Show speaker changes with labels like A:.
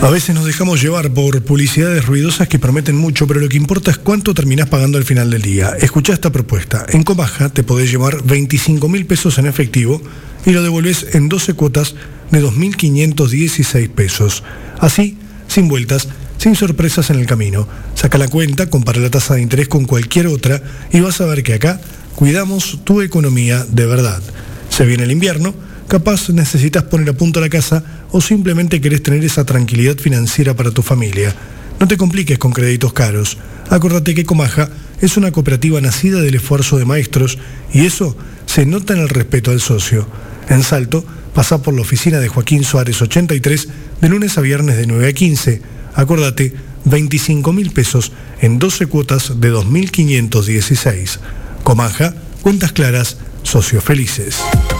A: A veces nos dejamos llevar por publicidades ruidosas que prometen mucho, pero lo que importa es cuánto terminás pagando al final del día. Escuchá esta propuesta. En Comaja te podés llevar 25.000 pesos en efectivo y lo devolvés en 12 cuotas de 2.516 pesos. Así, sin vueltas, sin sorpresas en el camino. Saca la cuenta, compara la tasa de interés con cualquier otra y vas a ver que acá cuidamos tu economía de verdad. Se viene el invierno, capaz necesitas poner a punto la casa o simplemente querés tener esa tranquilidad financiera para tu familia. No te compliques con créditos caros. Acordate que Comaja es una cooperativa nacida del esfuerzo de maestros y eso se nota en el respeto al socio. En Salto, pasá por la oficina de Joaquín Suárez 83 de lunes a viernes de 9 a 15. Acordate, 25.000 pesos en 12 cuotas de 2.516. Comaja, cuentas claras, socios felices.